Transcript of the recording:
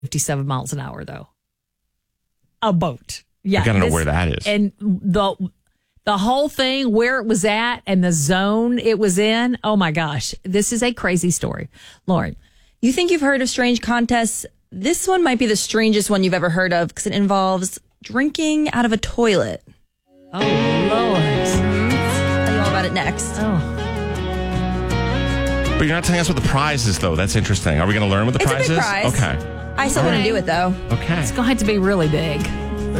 57 miles an hour, though. A boat. Yeah. I got to know where that is. And the whole thing, where it was at and the zone it was in. Oh, my gosh. This is a crazy story. Lauren. You think you've heard of strange contests? This one might be the strangest one you've ever heard of because it involves drinking out of a toilet. Oh, Lord. I'll tell you all about it next. Oh. But you're not telling us what the prize is, though. That's interesting. Are we going to learn what the prize It's a big prize. Okay. I still want to do it, though. Okay. It's going to have to be really big.